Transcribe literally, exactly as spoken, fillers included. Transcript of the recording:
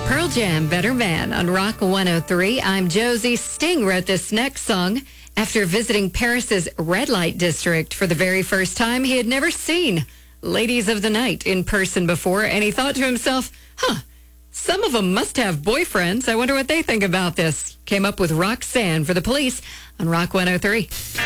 Pearl Jam, Better Man on Rock one oh three. I'm Josie. Sting wrote this next song after visiting Paris's red light district for the very first time. He had never seen Ladies of the Night in person before, and he thought to himself, huh, some of them must have boyfriends. I wonder what they think about this. Came up with Roxanne for the Police on Rock one oh three.